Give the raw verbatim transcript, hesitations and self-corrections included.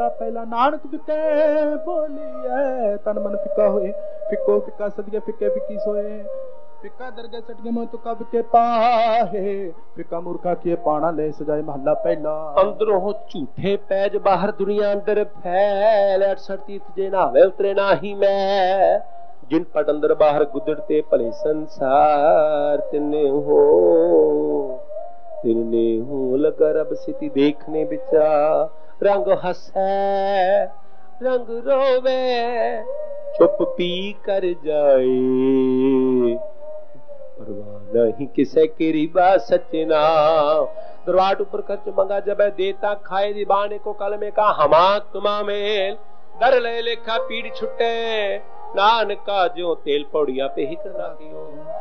महला पहला नानक बिके बोलिए तन मन फिका होए फिको फिका सदिया फिके फिकी सोए फिका दरगे सटगे मैं तुका बिके पाहे फिका मूर्खा किए पाना ले सजाए महला पहला अंदरों झूठे पैज बाहर दुनिया अंदर फैल अठसठ तीर्थ जे नावे उतरे नाही मैं जिन पट अंदर बाहर गुदड़ते भले संसार तिन्ने हो तिन्ने हो लगा रब सिति देखने बिचा रंग हंसे रंग रोवे चुप पी कर जाए परवाह नहीं किसे की रिबा सचना दरवाट ऊपर खर्च मंगा जब देता खाए दीवाने को कल में का हमा तुमा मेल दर ले लेखा पीड़ छुटे नानका जो तेल पौड़िया पे ही करना दियो।